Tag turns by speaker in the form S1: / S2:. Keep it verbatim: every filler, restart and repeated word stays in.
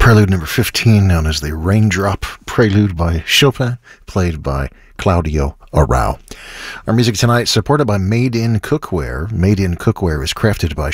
S1: Prelude number fifteen, known as the Raindrop Prelude by Chopin, played by Claudio Arrau. Our music tonight supported by Made in Cookware. Made in Cookware is crafted by